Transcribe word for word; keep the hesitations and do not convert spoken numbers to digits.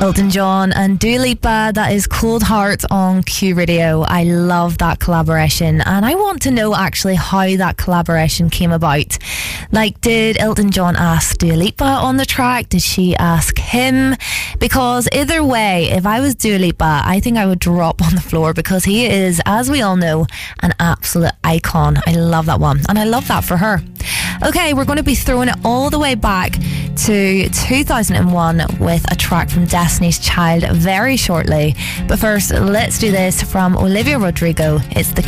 Elton John and Dua Lipa, that is Cold Heart on Q Radio. I love that collaboration, and I want to know actually how that collaboration came about. Like, did Elton John ask Dua Lipa on the track? Did she ask him? Because either way, if I was Dua Lipa, I think I would drop on the floor, because he is, as we all know, an absolute icon. I love that one, and I love that for her. Okay, we're going to be throwing it all the way back to two thousand one with a track from Destiny's Child very shortly. But first, let's do this from Olivia Rodrigo. It's the